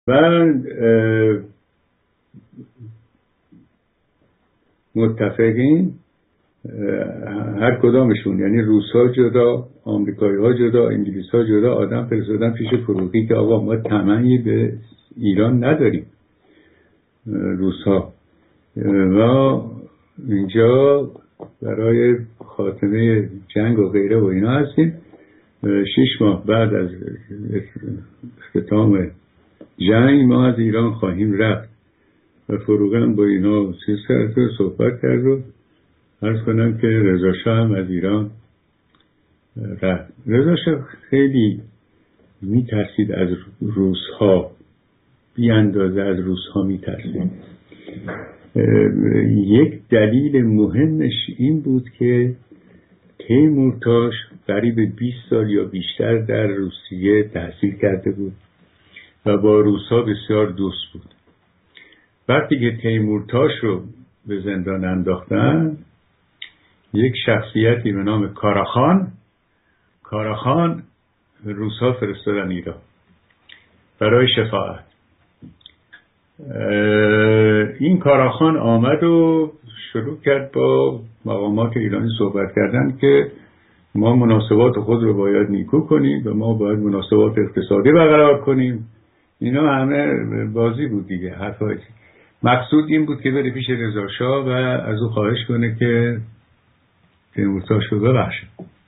و متفقین هر کدامشون، یعنی روس‌ها جدا، آمریکایی‌ها جدا، انگلیس‌ها جدا، آدم فرستادن پیش فروغی که آقا ما طمعی به ایران نداریم، روس‌ها، و اینجا برای خاتمه جنگ و غیره و اینا هستیم. 6 ماه بعد از اختتام جنگ ما از ایران خواهیم رفت. و فروغی هم با اینا صحبت کرد و عرض کنم که رضا شاه هم از ایران رفت. رضا شاه خیلی میترسید از روس‌ها، بی اندازه از روس‌ها میترسید. یک دلیل مهمش این بود که تیمورتاش قریب 20 سال یا بیشتر در روسیه تحصیل کرده بود و با روس‌ها بسیار دوست بود. وقتی که تیمورتاش رو به زندان انداختن، یک شخصیتی به نام کاراخان روس‌ها فرستادن ایران برای شفاعت. این کاراخان آمد و شروع کرد با مقامات ایرانی صحبت کردن که ما مناسبات خود رو باید نیکو کنیم و ما باید مناسبات اقتصادی برقرار کنیم. اینا همه بازی بود دیگه، حرفایی. مقصود این بود که بره پیش رضا شاه و از او خواهش کنه که تیمورتاش رو ببخشه.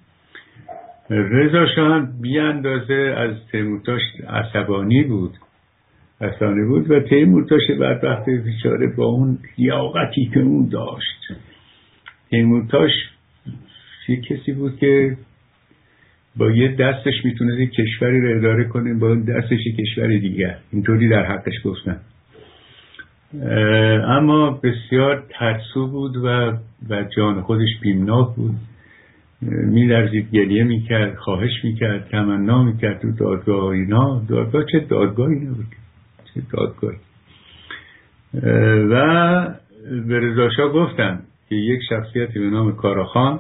رضا شاه هم بی اندازه از تیمورتاش عصبانی بود و تیمورتاش بدبخت بیچاره با اون لیاقتی که اون داشت، تیمورتاش یه کسی بود که با یه دستش میتونه یه کشوری رو اداره کنه، با اون دستش یه کشوری دیگر، اینطوری در حقش گفتن. اما بسیار ترسو بود و جان خودش بیمناک بود، میلرزید، گریه میکرد، خواهش میکرد، تمنا میکرد تو دادگاه اینا. دادگاه چه دادگاهی نبود، چه دادگاهی. و به رضا شاه گفتن که یک شخصیتی به نام کاراخان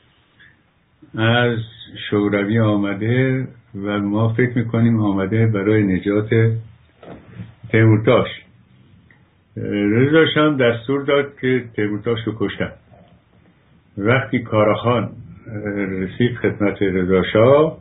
از شوروی آمده و ما فکر میکنیم آمده برای نجات تیمورتاش. رضا شاه دستور داد که تیمورتاش رو کشتن. وقتی کاراخان رسید خدمت رضا شاه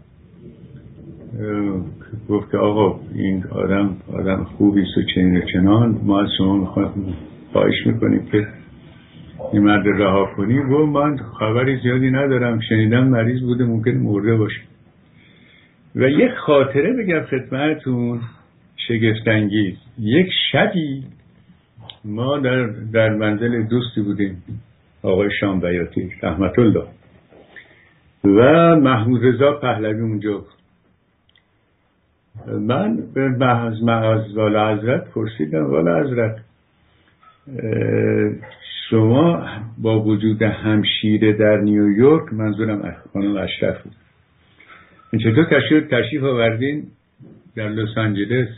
گفت که آقا این آدم خوبیست و چنین و چنان، ما از شما خواهش میکنیم که این مرد رها کنی. و من خبری زیادی ندارم، شنیدم مریض بوده، ممکن مرده باشه. و یک خاطره بگم خدمتون شگفت‌انگیز. یک شبی ما در منزل دوستی بودیم، آقای شام بیاتی رحمت الله، و محمود رضا پهلوی اونجا بود. من از والا حضرت پرسیدم والا حضرت شما با وجود همشیره در نیویورک، منظورم خانم اشرف بود، چطور تشریف آوردین در لس آنجلس؟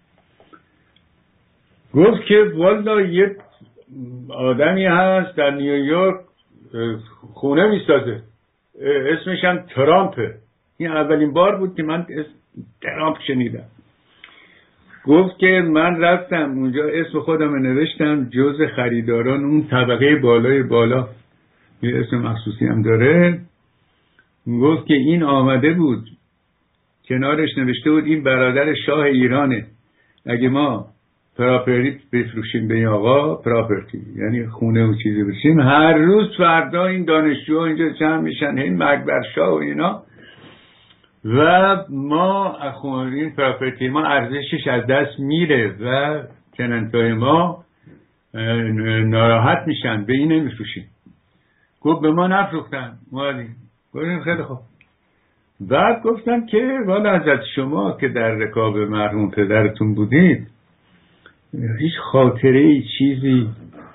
گفت که والا یه آدمی هست در نیویورک خونه میسازه، اسمش هم ترامپه. این اولین بار بود که من اسم ترامپ شنیدم. گفت که من رفتم اونجا، اسم خودم نوشتم جز خریداران اون طبقه بالای بالا، یه اسم مخصوصی هم داره. گفت که این آمده بود، کنارش نوشته بود این برادر شاه ایرانه، اگه ما پراپرتی بفروشیم به این آقا، پراپرتی یعنی خونه و چیزی بفروشیم، هر روز فردا این دانشجوها اینجا جمع میشن، این مکبر شاه و اینا، و ما این پراپرتی ما ارزشش از دست میره و تننتای ما ناراحت میشن، به این نمیفروشیم. گفت به ما نفروختن. گفتیم خیلی خوب. بعد گفتم که والا از شما که در رکاب مرحوم پدرتون بودید هیچ خاطره چیزی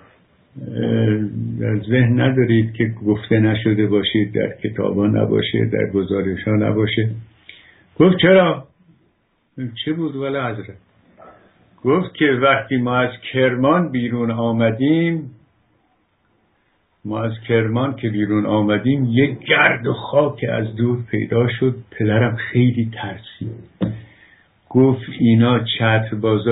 در ذهن ندارید که گفته نشده باشید، در کتابا نباشه، در گزارش ها نباشه؟ گفت چرا؟ چه بود والا حضرت؟ گفت که وقتی ما از کرمان بیرون آمدیم، یک گرد و خاک از دور پیدا شد، پدرم خیلی ترسید. گفت اینا چتر بازا